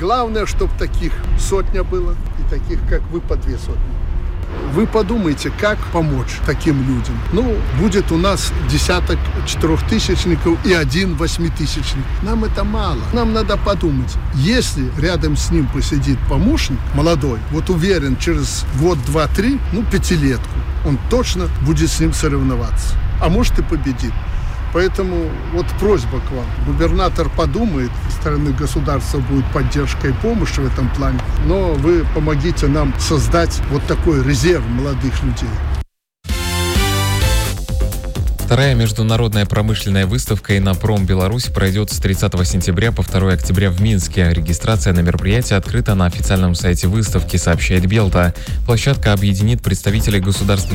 Главное, чтобы таких сотня было, и таких, как вы, по 2 сотни. Вы подумайте, как помочь таким людям. Будет у нас десяток 4-тысячников и 1 8-тысячник. Нам это мало. Нам надо подумать, если рядом с ним посидит помощник молодой, вот уверен, через год, 2, 3, 5-летку, он точно будет с ним соревноваться. А может и победит. Поэтому вот просьба к вам. Губернатор подумает, со стороны государства будет поддержка и помощь в этом плане, но вы помогите нам создать вот такой резерв молодых людей. Вторая международная промышленная выставка «Иннопром Беларусь» пройдет с 30 сентября по 2 октября в Минске. Регистрация на мероприятие открыта на официальном сайте выставки, сообщает Белта. Площадка объединит представителей государственных